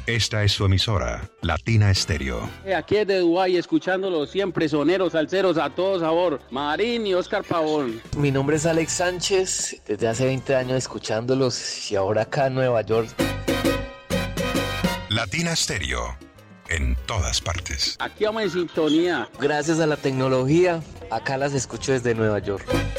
Esta es su emisora, Latina Estéreo. Aquí desde Dubái, escuchándolo siempre, soneros, salseros, a todo sabor. Marín y Oscar Pavón. Mi nombre es Alex Sánchez, desde hace 20 años escuchándolos y ahora acá en Nueva York. Latina Estéreo, en todas partes. Aquí vamos en sintonía. Gracias a la tecnología, acá las escucho desde Nueva York.